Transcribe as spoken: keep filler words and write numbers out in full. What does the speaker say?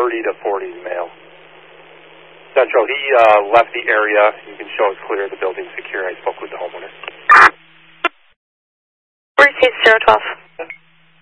thirty to forty male. Central, he uh, left the area. You can show it's clear. The building's secure. I spoke with the homeowner. Received zero twelve.